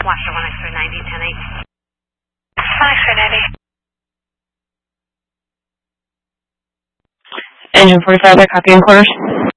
Watcher 1X390, 10-8. 1X390. Engine 45, copy in quarters.